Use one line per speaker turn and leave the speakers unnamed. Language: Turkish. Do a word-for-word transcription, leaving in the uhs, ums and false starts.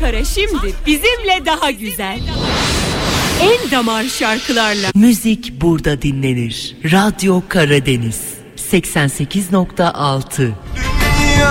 Kara şimdi bizimle daha güzel. En damar şarkılarla.
Müzik burada dinlenir. Radyo Karadeniz seksen sekiz nokta altı.